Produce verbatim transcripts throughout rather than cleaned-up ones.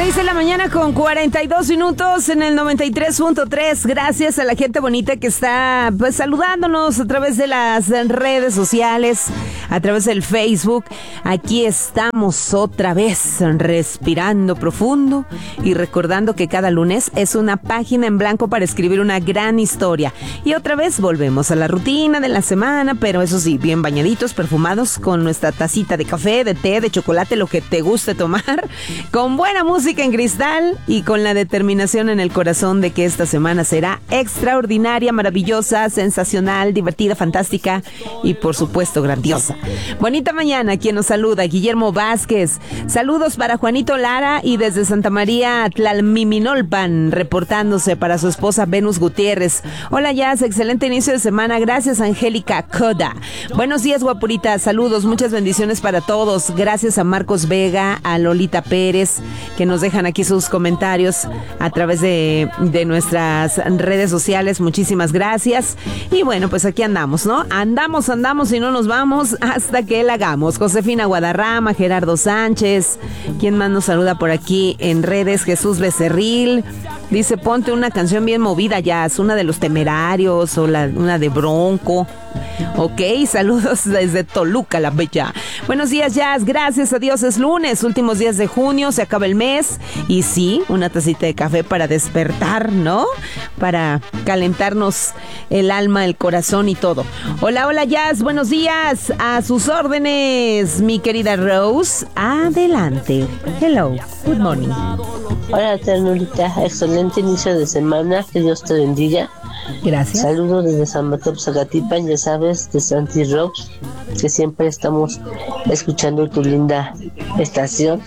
seis de la mañana con cuarenta y dos minutos en el noventa y tres punto tres. Gracias a la gente bonita que está pues saludándonos a través de las redes sociales, a través del Facebook. Aquí estamos otra vez respirando profundo y recordando que cada lunes es una página en blanco para escribir una gran historia. Y otra vez volvemos a la rutina de la semana, pero eso sí, bien bañaditos, perfumados, con nuestra tacita de café, de té, de chocolate, lo que te guste tomar, con buena música en cristal y con la determinación en el corazón de que esta semana será extraordinaria, maravillosa, sensacional, divertida, fantástica y por supuesto grandiosa. Bonita mañana, quien nos saluda, Guillermo Vázquez. Saludos para Juanito Lara y desde Santa María Tlalmiminolpan, reportándose para su esposa Venus Gutiérrez. Hola Jazz, excelente inicio de semana, gracias Angélica Coda. Buenos días guapurita, saludos, muchas bendiciones para todos. Gracias a Marcos Vega, a Lolita Pérez, que nos dejan aquí sus comentarios a través de, de nuestras redes sociales. Muchísimas gracias. Y bueno, pues aquí andamos, ¿no? Andamos, andamos y no nos vamos hasta que la hagamos. Josefina Guadarrama, Gerardo Sánchez. ¿Quién más nos saluda por aquí en redes? Jesús Becerril. Dice, ponte una canción bien movida, Jazz, una de Los Temerarios o la, una de Bronco. Ok, saludos desde Toluca, la bella. Buenos días, Jazz, gracias a Dios es lunes, últimos días de junio, se acaba el mes. Y sí, una tacita de café para despertar, ¿no? Para calentarnos el alma, el corazón y todo. Hola, hola, Jazz, buenos días, a sus órdenes, mi querida Rose. Adelante. Hello, good morning. Hola, ternurita, excelente inicio de semana, que Dios te bendiga. Gracias. Saludos desde San Mateo, Zacatipan, ya sabes, de Santi Rocks, que siempre estamos escuchando tu linda estación.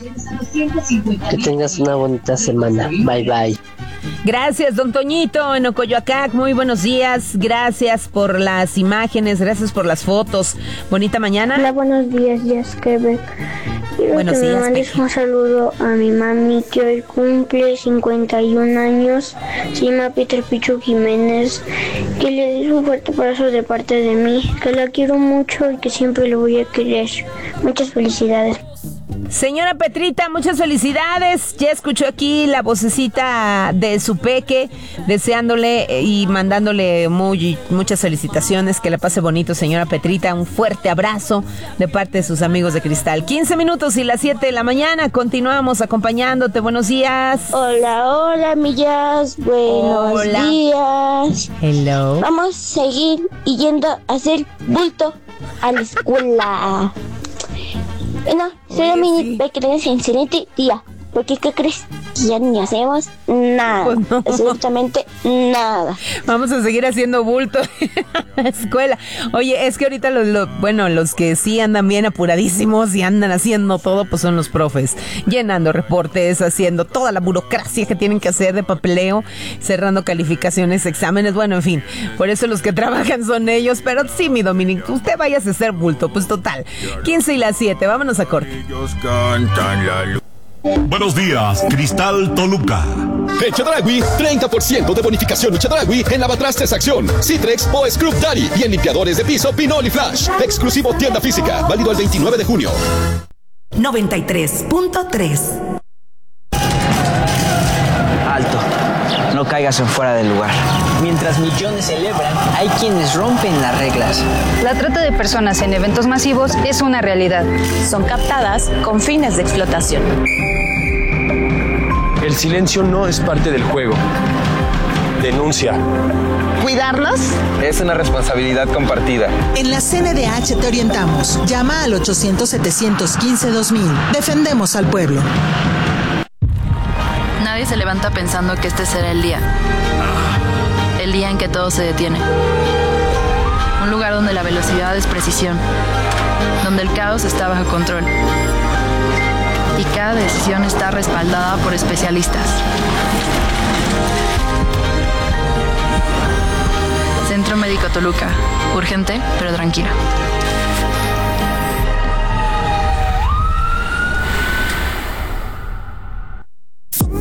Que tengas una bonita semana. Bye, bye. Gracias, don Toñito en Ocoyoacac, muy buenos días, gracias por las imágenes, gracias por las fotos, bonita mañana. Hola, buenos días, Jazz Quebec. Quiero buenos que días, me mandes Peque. un saludo a mi mami que hoy cumple cincuenta y un años, se llama Peter Pichu Jiménez, que le des un fuerte abrazo de parte de mí, que la quiero mucho y que siempre lo voy a querer. Muchas felicidades. Señora Petrita, muchas felicidades. Ya escuchó aquí la vocecita de su peque, deseándole y mandándole muy, muchas felicitaciones. Que la pase bonito, señora Petrita. Un fuerte abrazo de parte de sus amigos de Cristal. quince minutos y las siete de la mañana. Continuamos acompañándote. Buenos días. Hola, hola, mi Jazz. Buenos Hola. días. Hello. Vamos a seguir yendo a hacer bulto a la escuela. Bueno, será mi pequeña excelente día. Porque, ¿qué crees? Ya ni hacemos nada. Pues no. Absolutamente nada. Vamos a seguir haciendo bulto en la escuela. Oye, es que ahorita los, los, bueno, los que sí andan bien apuradísimos y andan haciendo todo, pues son los profes. Llenando reportes, haciendo toda la burocracia que tienen que hacer de papeleo, cerrando calificaciones, exámenes, bueno, en fin. Por eso los que trabajan son ellos. Pero sí, mi Dominic, usted vaya a hacer bulto. Pues total, quince y las siete, vámonos a corte. Ellos cantan la luz. Buenos días, Cristal Toluca. En Chedraui, treinta por ciento de bonificación Chedraui en lavatrastes Acción, Citrex o Scrub Daddy y en limpiadores de piso Pinol y Flash. Exclusivo tienda física, válido el veintinueve de junio. noventa y tres punto tres. Alto, no caigas en fuera del lugar. Mientras millones celebran, hay quienes rompen las reglas. La trata de personas en eventos masivos es una realidad. Son captadas con fines de explotación. El silencio no es parte del juego. Denuncia. ¿Cuidarnos? Es una responsabilidad compartida. En la C N D H te orientamos. Llama al ochocientos, setecientos quince, dos mil. Defendemos al pueblo. Nadie se levanta pensando que este será el día. El día en que todo se detiene. Un lugar donde la velocidad es precisión. Donde el caos está bajo control. Y cada decisión está respaldada por especialistas. Centro Médico Toluca. Urgente, pero tranquila.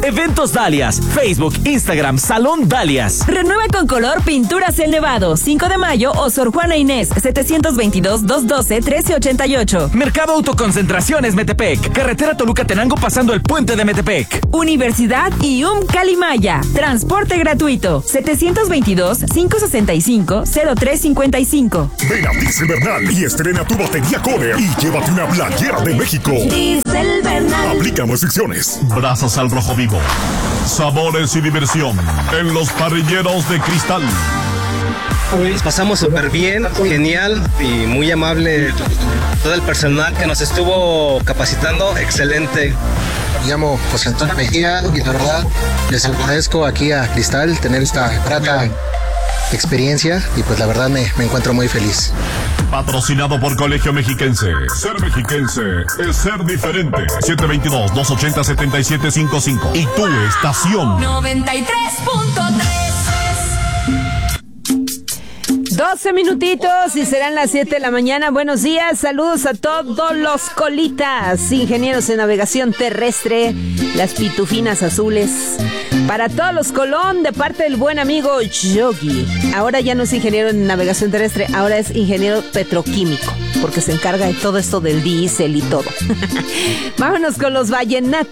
Eventos Dalias, Facebook, Instagram, Salón Dalias. Renueva con color Pinturas El Nevado, cinco de mayo o Sor Juana Inés, setecientos veintidós, doscientos doce, trece ochenta y ocho. Mercado Autoconcentraciones Metepec, carretera Toluca-Tenango pasando el puente de Metepec. Universidad I U M Calimaya, transporte gratuito, setecientos veintidós, quinientos sesenta y cinco, cero tres cincuenta y cinco. Ven a Diesel Bernal y estrena tu batería Kohler y llévate una playera de México. Diesel Bernal. Aplican restricciones. Brazos al rojo vivo. Sabores y diversión en los parrilleros de Cristal. Pasamos súper bien, genial y muy amable todo el personal que nos estuvo capacitando, excelente. Me llamo José Antonio Mejía y la verdad les agradezco aquí a Cristal tener esta grata experiencia y pues la verdad me, me encuentro muy feliz. Patrocinado por Colegio Mexiquense. Ser mexiquense es ser diferente. siete dos dos, dos ocho cero, siete siete cinco cinco. Y tu estación. noventa y tres punto tres. doce minutitos y serán las siete de la mañana. Buenos días, saludos a todos los colitas, ingenieros en navegación terrestre, las pitufinas azules. Para todos los Colón, de parte del buen amigo Yogi. Ahora ya no es ingeniero en navegación terrestre, ahora es ingeniero petroquímico, porque se encarga de todo esto del diésel y todo. Vámonos con los vallenatos.